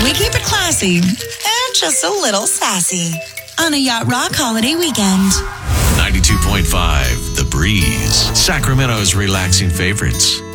We keep it classy and just a little sassy on a Yacht Rock holiday weekend. 92.5 The Breeze, Sacramento's relaxing favorites.